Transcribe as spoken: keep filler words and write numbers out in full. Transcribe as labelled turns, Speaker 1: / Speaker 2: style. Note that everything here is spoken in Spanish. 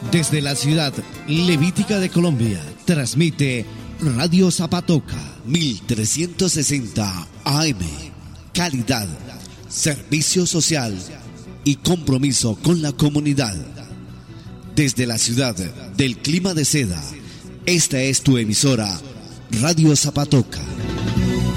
Speaker 1: Desde la ciudad levítica de Colombia, transmite Radio Zapatoca mil trescientos sesenta A M. Calidad, servicio social y compromiso con la comunidad. Desde la ciudad del clima de seda, esta es tu emisora Radio Zapatoca.